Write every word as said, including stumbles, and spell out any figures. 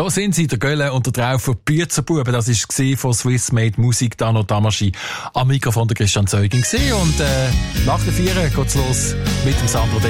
So sind sie, der Gölle und der Traufer Büzerbuben. Das war von Swiss Made Musik, Dano Tamaschi. Am Mikrofon der Christian Zeugin. Und äh, nach der Vier geht's los mit dem Sandro